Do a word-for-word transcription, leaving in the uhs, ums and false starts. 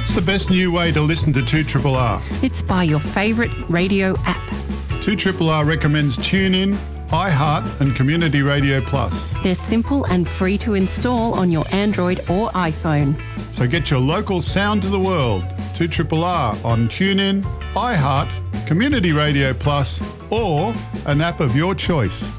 What's the best new way to listen to two R R R? It's by your favourite radio app. two R R R recommends TuneIn, iHeart and Community Radio Plus. They're simple and free to install on your Android or iPhone. So get your local sound to the world. two R R R on TuneIn, iHeart, Community Radio Plus or an app of your choice.